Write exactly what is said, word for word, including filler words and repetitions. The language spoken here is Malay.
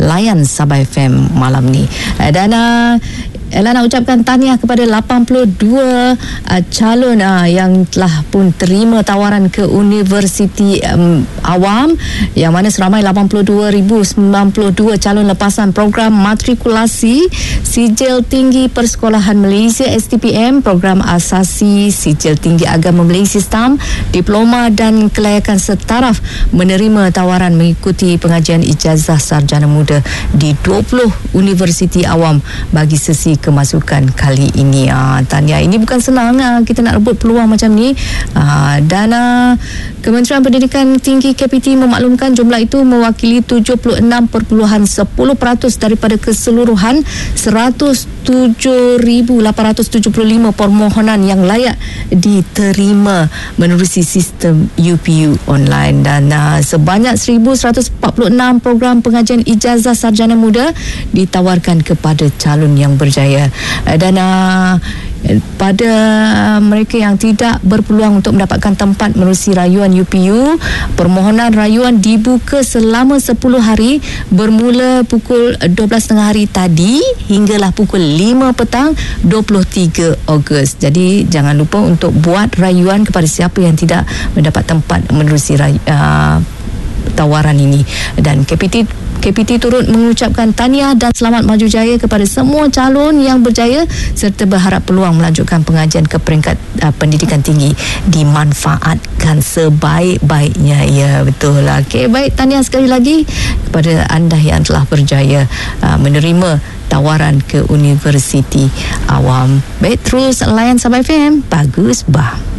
layan Sabah F M malam ni. Dan uh, Ella nak ucapkan tahniah kepada lapan puluh dua uh, calon uh, yang telah pun terima tawaran ke Universiti um, Awam, yang mana seramai lapan puluh dua ribu sembilan puluh dua calon lepasan program matrikulasi Sijil Tinggi Persekolahan Malaysia S T P M, program asasi Sijil Tinggi Agama Malaysia S T A M, diploma dan kelayakan setaraf menerima tawaran mengikuti pengajian ijazah sarjana muda di dua puluh Universiti Awam bagi sesi kemasukan kali ini. Ah, tahniah, ini bukan senang ah, kita nak rebut peluang macam ni. Ah, dan ah, Kementerian Pendidikan Tinggi K P T memaklumkan jumlah itu mewakili tujuh puluh enam perpuluhan sepuluh peratus daripada keseluruhan seratus tujuh ribu lapan ratus tujuh puluh lima permohonan yang layak diterima menerusi sistem U P U online. Dan uh, sebanyak seribu seratus empat puluh enam program pengajian ijazah sarjana muda ditawarkan kepada calon yang berjaya. Dan uh, pada mereka yang tidak berpeluang untuk mendapatkan tempat menerusi rayuan U P U, permohonan rayuan dibuka selama sepuluh hari bermula pukul dua belas tiga puluh hari tadi hinggalah pukul lima petang dua puluh tiga Ogos. Jadi jangan lupa untuk buat rayuan kepada siapa yang tidak mendapat tempat menerusi rayu, uh, tawaran ini. Dan K P T K P T turut mengucapkan tahniah dan selamat maju jaya kepada semua calon yang berjaya serta berharap peluang melanjutkan pengajian ke peringkat uh, pendidikan tinggi dimanfaatkan sebaik-baiknya. Ya, betul lah. Okey, baik, tahniah sekali lagi kepada anda yang telah berjaya uh, menerima tawaran ke Universiti Awam. Baik, terus layan Sabah F M. Bagus bah.